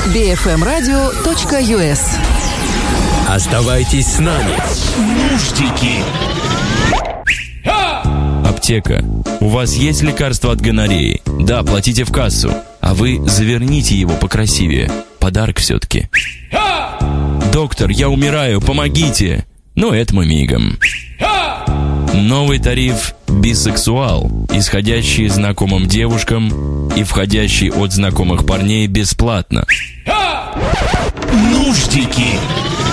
bfmradio.us. Оставайтесь с нами. Нуждики. Аптека. У вас есть лекарство от гонореи? Да, платите в кассу. А вы заверните его покрасивее. Подарок все-таки. Доктор, я умираю, помогите. Ну, это мы мигом. Новый тариф бисексуал, исходящий знакомым девушкам и входящий от знакомых парней бесплатно. Нуждики.